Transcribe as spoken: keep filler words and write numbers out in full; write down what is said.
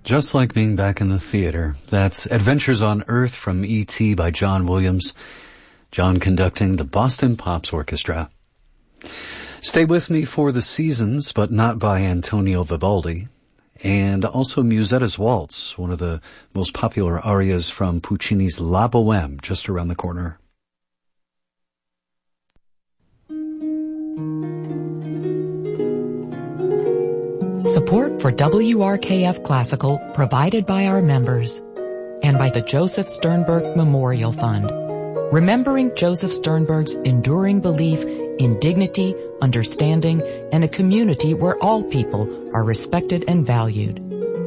Just like being back in the theater. That's Adventures on Earth from E T by John Williams. John conducting the Boston Pops Orchestra. Stay With Me for the Seasons, but not by Antonio Vivaldi. And also Musetta's Waltz, one of the most popular arias from Puccini's La Boheme, just around the corner. Support for W R K F Classical provided by our members and by the Joseph Sternberg Memorial Fund, remembering Joseph Sternberg's enduring belief in dignity, understanding, and a community where all people are respected and valued.